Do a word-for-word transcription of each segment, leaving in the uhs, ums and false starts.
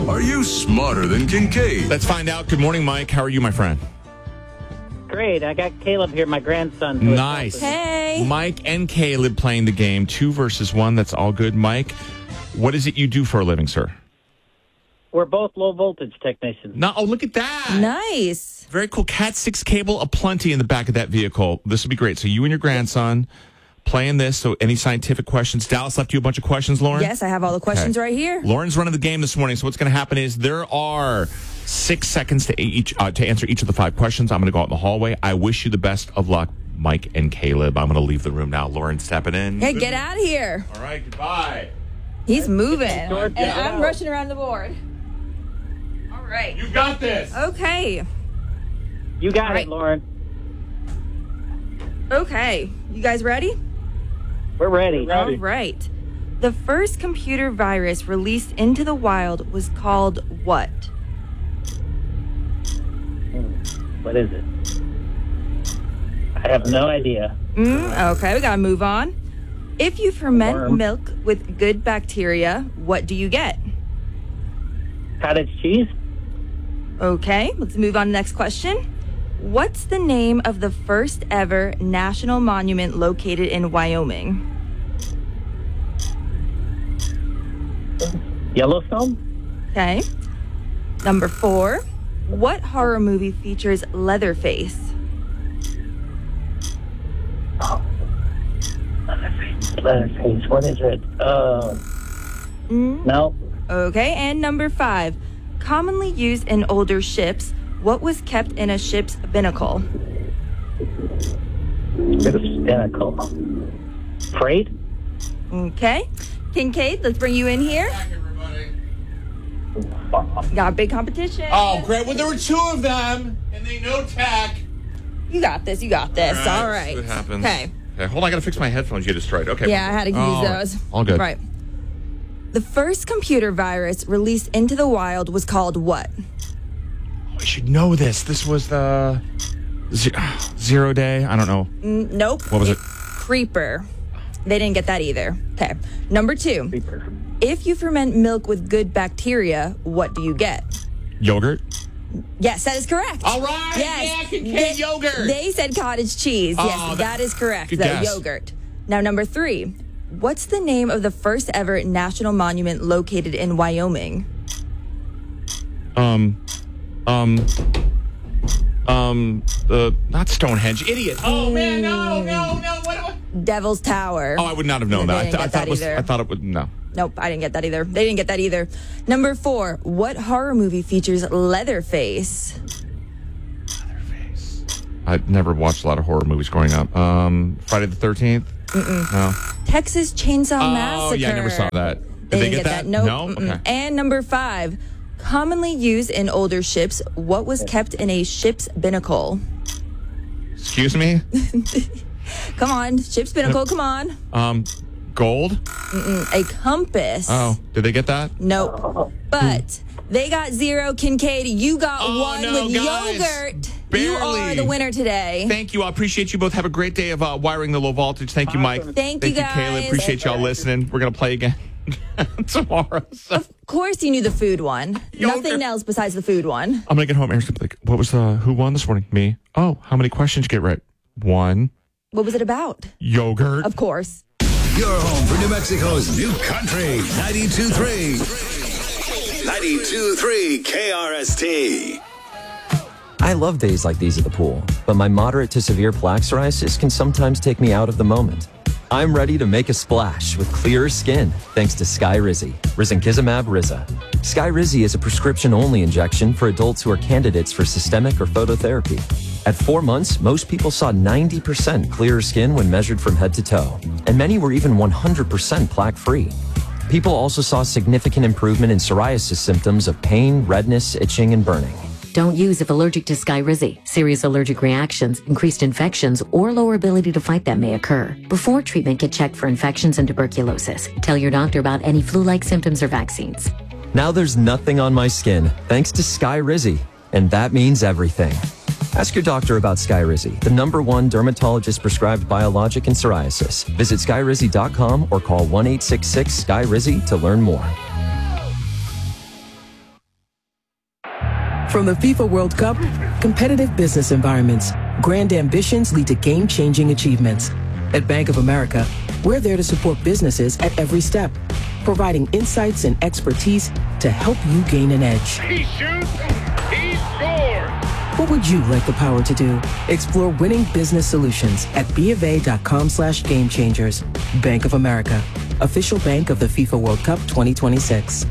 Are you smarter than Kincaid? Let's find out. Good morning, Mike. How are you, my friend? Great. I got Caleb here, my grandson. who is Nice. Hey. Mike and Caleb playing the game. Two versus one. That's all good. Mike, what is it you do for a living, sir? We're both low voltage technicians. No, oh, look at that. Nice. Very cool. Cat six cable aplenty in the back of that vehicle. This would be great. So you and your grandson playing this. So any scientific questions? Dallas left you a bunch of questions, Lauren? Yes, I have all the questions Okay. right here. Lauren's running the game this morning. So what's going to happen is there are six seconds to each uh, to answer each of the five questions. I'm going to go out in the hallway. I wish you the best of luck, Mike and Caleb. I'm going to leave the room now. Lauren stepping in. Hey, get out of here. All right, goodbye. He's moving. George, And get I'm out. rushing around the board. All right. You got this. Okay. You got All right. it, Lauren. Okay. You guys ready? We're ready. All right. The first computer virus released into the wild was called what? What is it? I have no idea. Mm, okay, we gotta move on. If you ferment Worm. milk with good bacteria, what do you get? Cottage cheese? Okay, let's move on to the next question. What's the name of the first ever national monument located in Wyoming? Yellowstone? Okay. Number four. What horror movie features Leatherface? Leatherface. What is it? Uh, Mm, no. okay, and number five. Commonly used in older ships, what was kept in a ship's binnacle? Bit of spinacle. Freight? Okay. Kincaid, let's bring you in here. Got a big competition. Oh, great. Well, there were two of them, and they know tech. You got this, you got this. All All right. What happens? Okay. Okay, hold on. I got to fix my headphones. You destroyed. Okay. Yeah, I had to use All right. those. All good. Right. The first computer virus released into the wild was called what? I should know this. This was the ze- zero day. I don't know. Mm, nope. What was it? Creeper. They didn't get that either. Okay. Number two. Creeper. If you ferment milk with good bacteria, what do you get? Yogurt. Yes, that is correct. All right. Yes. Yeah, Kincaid They- yogurt. They said cottage cheese. Oh, yes, that- that is correct. good The guess. yogurt. Now, number three. What's the name of the first ever national monument located in Wyoming? Um, um, um, uh, not Stonehenge. Idiot. Oh man, no, no, no. What? what? Devil's Tower. Oh, I would not have known They that. I, didn't th- I get thought that it was. either. I thought it would. No. Nope, I didn't get that either. They didn't get that either. Number four. What horror movie features Leatherface? I never watched a lot of horror movies growing up. Um, Friday the thirteenth. No. Texas Chainsaw Oh Massacre. yeah, I never saw that. Did They they, didn't get, that? Nope. No. Mm-mm. Okay. And number five. Commonly used in older ships, what was kept in a ship's binnacle? Excuse me. Come on, ship's binnacle, come on. Um, gold. A compass. Oh, did they get that? Nope. But they got zero. Kincaid, you got Oh, one no, with guys. yogurt. You Barely. are the winner today. Thank you. I appreciate you both. Have a great day of uh, wiring the low voltage. Thank you, Mike. Thank you, Caleb. guys. Appreciate y'all listening. We're gonna play again tomorrow. So. Of course you knew the food one. Yogurt. Nothing else besides the food one. I'm gonna get home. Aaron's gonna be like, "What was the who won this morning? Me? Oh, how many questions you get right? One. What was it about? Yogurt. Of course. Your home for New Mexico's new country. ninety-two point three. ninety-two point three K R S T. I love days like these at the pool, but my moderate to severe plaque psoriasis can sometimes take me out of the moment. I'm ready to make a splash with clearer skin thanks to Skyrizi, Risankizumab Riza. Skyrizi is a prescription-only injection for adults who are candidates for systemic or phototherapy. At four months, most people saw ninety percent clearer skin when measured from head to toe, and many were even one hundred percent plaque-free. People also saw significant improvement in psoriasis symptoms of pain, redness, itching, and burning. Don't use if allergic to Skyrizi. Serious allergic reactions, increased infections, or lower ability to fight them may occur. Before treatment, get checked for infections and tuberculosis. Tell your doctor about any flu-like symptoms or vaccines. Now there's nothing on my skin thanks to Skyrizi, and that means everything. Ask your doctor about Skyrizi, the number one dermatologist-prescribed biologic in psoriasis. Visit skyrizi dot com or call one eight six six Skyrizi to learn more. From the FIFA World Cup, competitive business environments, grand ambitions lead to game-changing achievements. At Bank of America, we're there to support businesses at every step, providing insights and expertise to help you gain an edge. He shoots, he scores! What would you like the power to do? Explore winning business solutions at bofa.com slash game changers. Bank of America, official bank of the FIFA World Cup twenty twenty-six.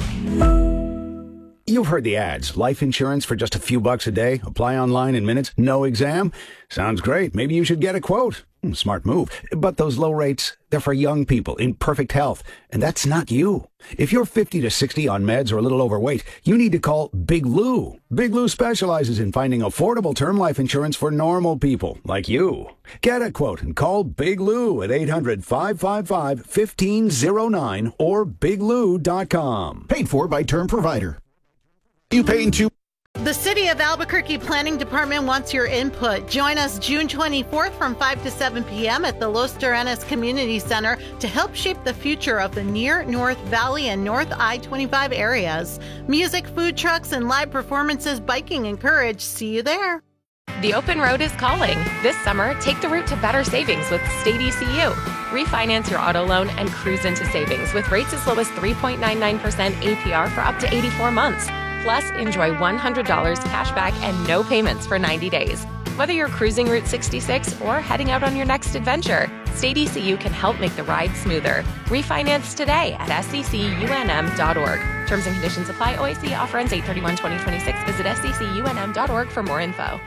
You've heard the ads. Life insurance for just a few bucks a day. Apply online in minutes. No exam. Sounds great. Maybe you should get a quote. Hmm, smart move. But those low rates, they're for young people in perfect health. And that's not you. If you're fifty to sixty on meds or a little overweight, you need to call Big Lou. Big Lou specializes in finding affordable term life insurance for normal people like you. Get a quote and call Big Lou at eight hundred, five five five, one five zero nine or big lou dot com. Paid for by Term Provider. You paying too? The City of Albuquerque Planning Department wants your input. Join us June twenty-fourth from five to seven p.m. at the Los Terrenos Community Center to help shape the future of the near North Valley and North I twenty-five areas. Music, food trucks, and live performances, biking encouraged. See you there. The open road is calling. This summer, take the route to better savings with State E C U. Refinance your auto loan and cruise into savings with rates as low as three point nine nine percent A P R for up to eighty-four months. Plus, enjoy one hundred dollars cash back and no payments for ninety days. Whether you're cruising Route sixty-six or heading out on your next adventure, State E C U can help make the ride smoother. Refinance today at S E C U N M dot org. Terms and conditions apply. O I C offer ends eight thirty-one twenty twenty-six. Visit S E C U N M dot org for more info.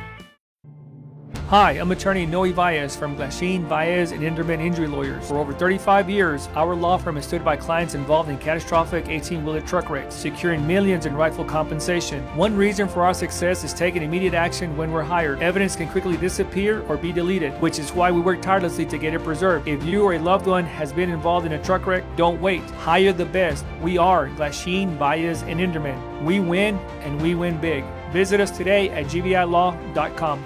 Hi, I'm attorney Noe Valles from Glasheen, Valles, and Inderman Injury Lawyers. For over thirty-five years, our law firm has stood by clients involved in catastrophic eighteen-wheeler truck wrecks, securing millions in rightful compensation. One reason for our success is taking immediate action when we're hired. Evidence can quickly disappear or be deleted, which is why we work tirelessly to get it preserved. If you or a loved one has been involved in a truck wreck, don't wait. Hire the best. We are Glasheen, Valles, and Inderman. We win, and we win big. Visit us today at G V I law dot com.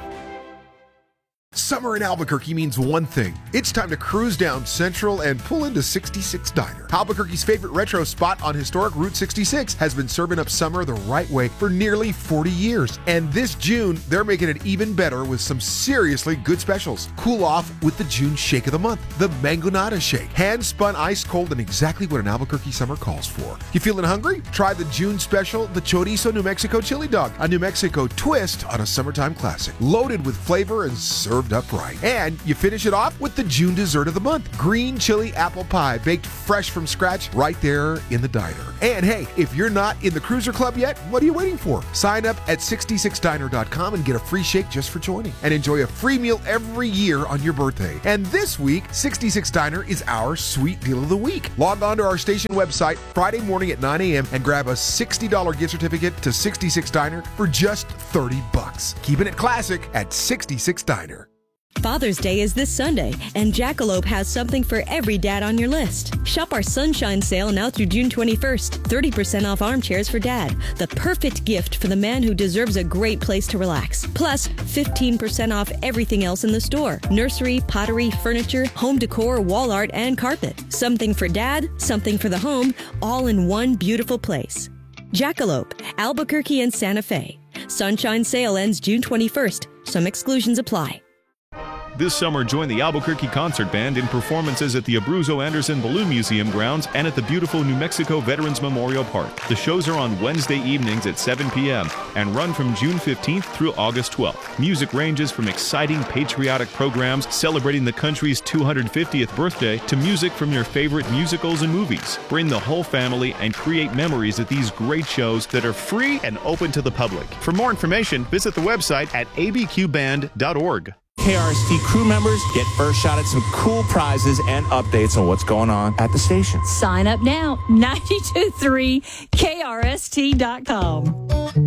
Summer in Albuquerque means one thing. It's time to cruise down Central and pull into sixty-six Diner. Albuquerque's favorite retro spot on historic Route sixty-six has been serving up summer the right way for nearly forty years. And this June, they're making it even better with some seriously good specials. Cool off with the June Shake of the Month, the Mangonada Shake. Hand-spun ice cold and exactly what an Albuquerque summer calls for. You feeling hungry? Try the June special, the Chorizo New Mexico Chili Dog, a New Mexico twist on a summertime classic. Loaded with flavor and served up right. And you finish it off with the June dessert of the month, green chili apple pie, baked fresh from scratch right there in the diner. And hey, if you're not in the Cruiser Club yet, what are you waiting for? Sign up at sixty-six diner dot com and get a free shake just for joining. And enjoy a free meal every year on your birthday. And this week, sixty-six Diner is our sweet deal of the week. Log on to our station website Friday morning at nine a.m. and grab a sixty dollars gift certificate to sixty-six Diner for just thirty bucks. Keeping it classic at sixty-six Diner. Father's Day is this Sunday, and Jackalope has something for every dad on your list. Shop our Sunshine Sale now through June twenty-first. thirty percent off armchairs for dad. The perfect gift for the man who deserves a great place to relax. Plus, fifteen percent off everything else in the store. Nursery, pottery, furniture, home decor, wall art, and carpet. Something for dad, something for the home, all in one beautiful place. Jackalope, Albuquerque and Santa Fe. Sunshine Sale ends June twenty-first. Some exclusions apply. This summer, join the Albuquerque Concert Band in performances at the Abruzzo Anderson Balloon Museum grounds and at the beautiful New Mexico Veterans Memorial Park. The shows are on Wednesday evenings at seven p.m. and run from June fifteenth through August twelfth. Music ranges from exciting patriotic programs celebrating the country's two hundred fiftieth birthday to music from your favorite musicals and movies. Bring the whole family and create memories at these great shows that are free and open to the public. For more information, visit the website at a b q band dot org. K R S T crew members get first shot at some cool prizes and updates on what's going on at the station. Sign up now, nine two three K R S T dot com.